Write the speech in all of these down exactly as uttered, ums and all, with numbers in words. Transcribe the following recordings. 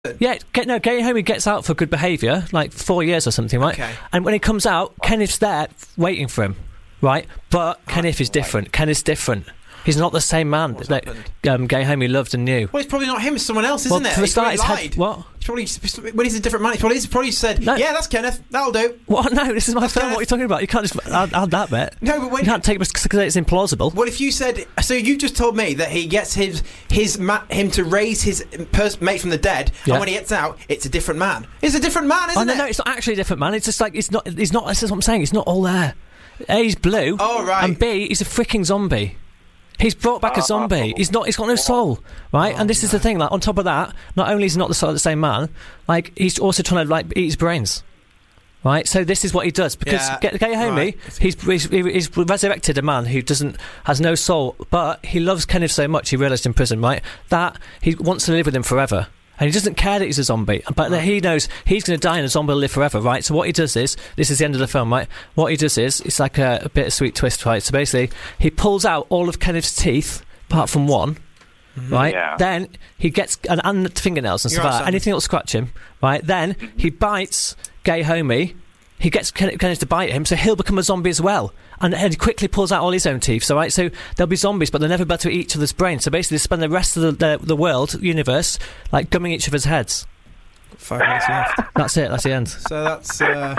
Yeah, get, no, Gay Homie gets out for good behaviour, like four years or something, right? Okay. And when he comes out, Kenneth's there waiting for him, right? But oh, Kenneth is different. Right. Kenneth's different. He's not the same man What's that um, Gay Homie loved and knew. Well, it's probably not him, it's someone else, isn't well, it? For the start, he's head, what? He's probably, when he's a different man, he's probably, he's probably said, no. yeah, that's Kenneth, that'll do. What? No, this is my that's film, Kenneth. What are you talking about? You can't just add, add that bit. No, but when... You can't take it because it's implausible. Well, if you said... So you just told me that he gets his, his ma- him to raise his pers- mate from the dead, yeah. and when he gets out, it's a different man. It's a different man, isn't oh, no, it? No, it's not actually a different man. It's just like, it's not, it's not, this is what I'm saying, it's not all there. A, he's blue, oh, right. and B, he's a freaking zombie. He's brought back a zombie. He's not. He's got no soul, right? Oh, and this no. is the thing. Like on top of that, not only is he not the soul of the same man, like he's also trying to like eat his brains, right? So this is what he does because yeah, Gay Homie, right. he's, he's he's resurrected a man who doesn't has no soul, but he loves Kenneth so much he realised in prison, right, that he wants to live with him forever. And he doesn't care that he's a zombie, but right. he knows he's going to die and a zombie will live forever, right? So what he does is, this is the end of the film, right? What he does is, it's like a, a bittersweet twist, right? So basically, he pulls out all of Kenneth's teeth, apart from one, mm-hmm. right? Yeah. Then he gets, and, and fingernails and You're stuff like awesome. that, anything that'll scratch him, right? Then he bites Gay Homie, he gets Kenneth, Kenneth to bite him, so he'll become a zombie as well. And then he quickly pulls out all his own teeth, so right, so they'll be zombies, but they're never able to eat each other's brains. So basically, they spend the rest of the, the, the world, universe, like gumming each other's heads. Five minutes left. That's it. That's the end. So that's. Uh...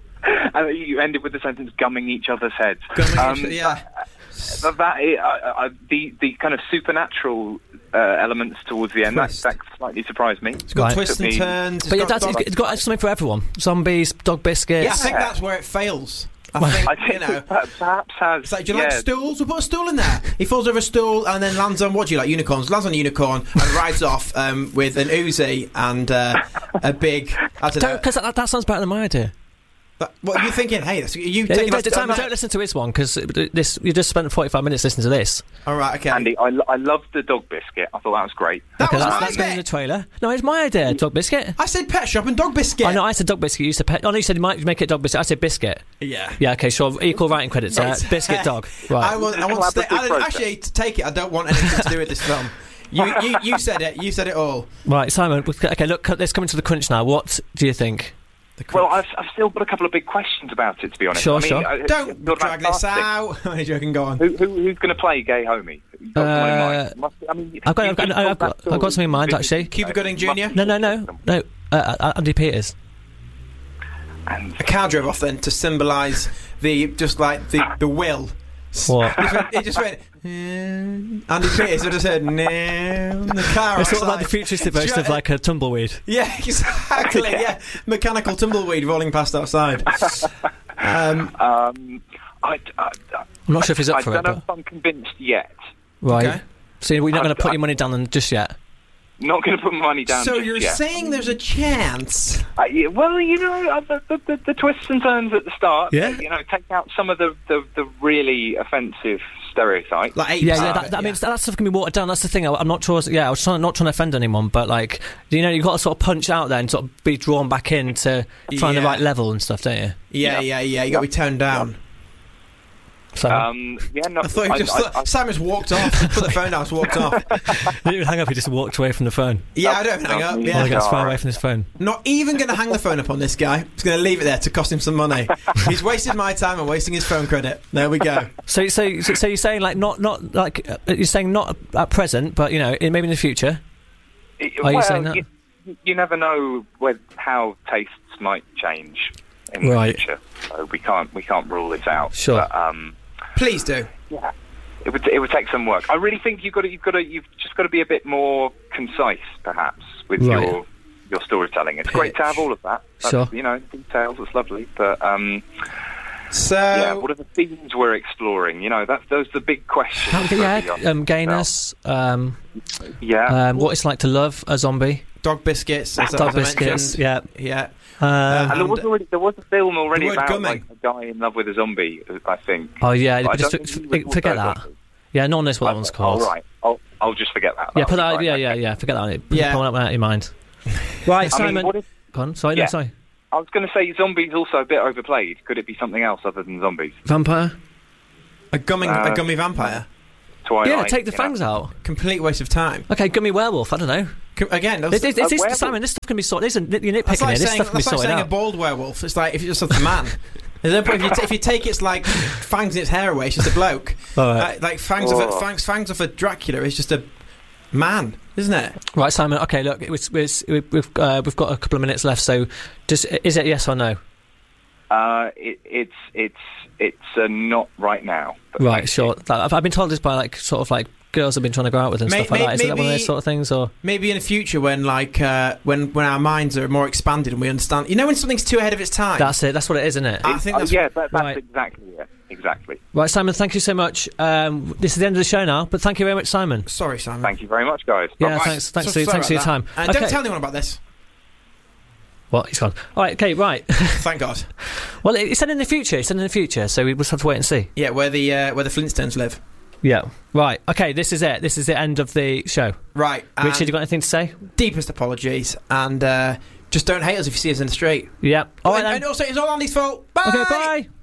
and you ended with the sentence "gumming each other's heads." Gumming um, each, yeah. That, that uh, uh, the the kind of supernatural uh, elements towards the end that, that slightly surprised me. It's got right. twists and turns. But yeah, got, that's, it's got something for everyone. Zombies, dog biscuits. Yeah, I think that's where it fails. I think, I think you know, perhaps has. It's like, do you yeah. like stools? We'll put a stool in there. He falls over a stool and then lands on, what do you like, unicorns? Lands on a unicorn and rides off um, with an Uzi and uh, a big, I don't know. Because that, that sounds better than my idea. That, what are you thinking? Hey, that's, you yeah, taking don't, that, don't, that, don't listen to his one because this you just spent forty-five minutes listening to this. All right, okay. Andy, I, I loved the dog biscuit. I thought that was great. That okay, was that's, my that's going in the trailer. No, it's my idea. Dog biscuit. I said pet shop and dog biscuit. I know. I said dog biscuit. You said pet. Oh no, you said you might make it dog biscuit. I said biscuit. Yeah. Yeah. Okay. Sure. Equal writing credits. Uh, biscuit dog. Right. I want. I want to stay, I, actually to take it. I don't want anything to do with this film. You, you, you said it. You said it all. Right, Simon. Okay, look. Let's come into the crunch now. What do you think? Well, I've, I've still got a couple of big questions about it, to be honest. Sure, I mean, sure. I, Don't drag this out. I'm joking, go on. Who, who, who's going to play Gay Homie? You've got Uh, someone in mind? Must, I mean, I've got, I've got, I've got, I've got something in mind, actually. Cuba Gooding Junior? No, no, no. No, uh, uh, Andy Peters. And A cow drove off then to symbolise the, just like, the, the will. What? It just went, mm. Andy Peters would have said, no, the car It's sort of outside. like the futuristic version of like a tumbleweed. Yeah, exactly, yeah. Mechanical tumbleweed rolling past outside. Um, um, I, I, I'm not sure if he's up I for don't it, know but... if I'm convinced yet. Right. Okay. So we're not going to I- put I- your money down on just yet? Not going to put my money down so just you're yet. saying there's a chance? Uh, yeah, well, you know, uh, the, the, the, the twists and turns at the start, Yeah. you know, take out some of the, the, the really offensive stereotypes. Like eight Yeah, percent yeah, of that, it, that, I yeah. mean, that stuff can be watered down. That's the thing. I, I'm not sure. Yeah, I was trying, not trying to offend anyone, but like, you know, you've got to sort of punch out there and sort of be drawn back in to find Yeah. the right level and stuff, don't you? Yeah, yeah, yeah, you got to be toned down. So, Um, yeah, no, I thought you I- just I- thought, I- Sam just walked off, put the phone down, just walked off. he didn't hang up. He just walked away from the phone. Yeah, I don't hang up. Oh, Yeah. he gets far Alright. away from his phone. Not even going to hang the phone up on this guy. Just going to leave it there to cost him some money. He's wasted my time and wasting his phone credit. There we go. So, so, so, so you're saying like not, not like uh, you're saying not at present, but you know, in, maybe in the future. It- Are you well, saying that? You, you never know where, how tastes might change in Right. the future. So we can't we can't rule this out. Sure. But, um, Please do. yeah, it would it would take some work. I really think you've got to you've got to you've just got to be a bit more concise, perhaps, with Right. your your storytelling. It's great to have all of that. That's, Sure. You know, details. It's lovely, but um, So, yeah, what are the themes we're exploring? You know, that's those are the big questions. How, for yeah, the- um, gayness, um, yeah. um, what it's like to love a zombie, dog biscuits. As, dog as I biscuits, mentioned. yeah. Yeah. Um, and there and- was already there was a film already The word about gumming. like a guy in love with a zombie. I think. oh yeah, But I just don't f- think he was forget also- that. Yeah, no one knows what that one's called. All right, I'll I'll just forget that. Yeah, put That'll that. be Yeah, fine. yeah, yeah. Forget that. One. Yeah. Pull that one out of your mind. Right, I Simon. mean, what if, Go on. Sorry, Yeah. no, sorry. I was going to say zombies also a bit overplayed. Could it be something else other than zombies? Vampire. A gumming, Uh, a gummy vampire. Twilight. Yeah, take the you fangs know. out. Complete waste of time. Okay, gummy werewolf. I don't know. Com- Again, that's, This, this, this, werewolf. Simon, this stuff can be sorted. This isn't you're nitpicking that's like here. This saying, stuff can be that's like sorted saying out. a bald werewolf. It's like if it's just a man. There's no point if you, t- if you take its like fangs in its hair away, it's just a bloke. All right. Like, like fangs of a, Oh. fangs fangs of a Dracula is just a man, isn't it? Right, Simon. Okay, look, it was, was, we- we've uh, we've got a couple of minutes left. So, just is it yes or no? Uh, it, it's it's it's uh, not right now. But Right, sure. That, I've, I've been told this by like sort of like girls I've been trying to go out with and May- stuff like may- that. Is it that one of maybe- those sort of things, or Maybe in the future when like uh, when when our minds are more expanded and we understand. You know when something's too ahead of its time. that's it? That's what it is, isn't it? I think Oh, that's yeah, that, that's right. exactly it. Exactly. Right, Simon. Thank you so much. Um, this is the end of the show now, but thank you very much, Simon. Sorry, Simon. Thank you very much, guys. Yeah, Bye-bye. thanks. Thanks, So- for, sorry thanks for your about time. that. Uh, okay. Don't tell anyone about this. What? He's gone. All right. Okay. Right. Thank God. Well, it's said in the future. It's said in the future, so we just have to wait and see. Yeah, where the uh, where the Flintstones live. Yeah. Right. Okay. This is it. This is the end of the show. Right. Richard, and you got anything to say? deepest apologies, and uh, just don't hate us if you see us in the street. Yeah. All right. and, Then. and also, it's all Andy's fault. Bye. Okay. Bye.